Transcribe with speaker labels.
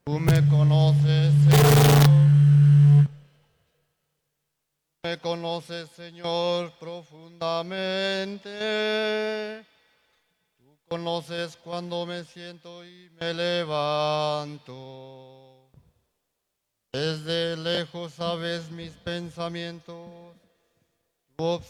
Speaker 1: Tú me conoces, Señor. Me conoces, Señor, profundamente. Tú conoces cuando me siento y me levanto. Desde lejos sabes mis pensamientos. Tú